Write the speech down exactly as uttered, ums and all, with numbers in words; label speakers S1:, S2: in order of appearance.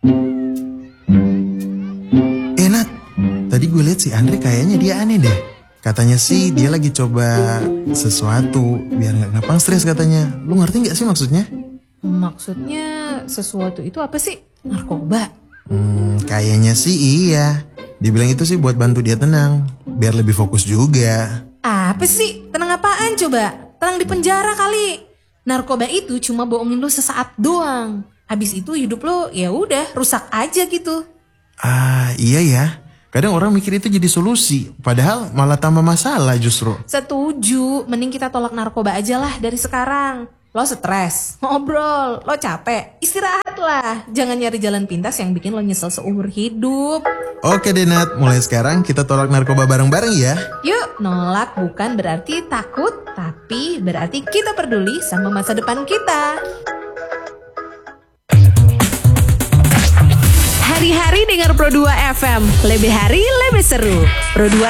S1: Eh Nat, tadi gue lihat si Andre kayaknya dia aneh deh. Katanya sih dia lagi coba sesuatu biar gak gampang stres katanya. Lu ngerti gak sih maksudnya?
S2: Maksudnya sesuatu itu apa sih? Narkoba?
S1: Hmm, kayaknya sih iya. Dibilang itu sih buat bantu dia tenang, biar lebih fokus juga.
S2: Apa sih? Tenang apaan coba? Tenang di penjara kali. Narkoba itu cuma bohongin lu sesaat doang. Habis itu hidup lu ya udah rusak aja gitu.
S1: Ah iya ya. Kadang orang mikir itu jadi solusi, padahal malah tambah masalah justru.
S2: Setuju, mending kita tolak narkoba aja lah dari sekarang. Lo stres, ngobrol, lo capek, istirahat lah. Jangan nyari jalan pintas yang bikin lo nyesel seumur hidup.
S1: Oke deh Nat, mulai sekarang kita tolak narkoba bareng-bareng ya.
S2: Yuk, nolak bukan berarti takut, tapi berarti kita peduli sama masa depan kita. Hari-hari dengar Pro dua F M, lebih hari lebih seru. Pro dua